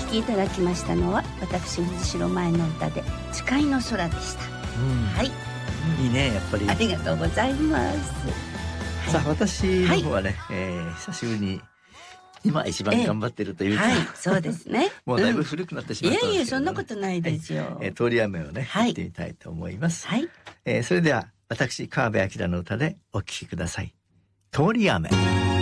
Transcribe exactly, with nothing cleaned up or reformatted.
聴きいただきましたのは私藤代舞の歌で誓いの空でした、うん、はい、 いいねやっぱり。 ありがとうございます、 はい、さあ私の方はね、はい、えー、久しぶりに今一番頑張ってるというか、 えーはい、そうですねもうだいぶ古くなってしまったんですけど、ね、 いやいやそんなことないですよ、 はい、えー、通り雨をね、はい、行ってみたいと思います、 はい、 えー、それでは私川辺明の歌でお聴きください。通り雨。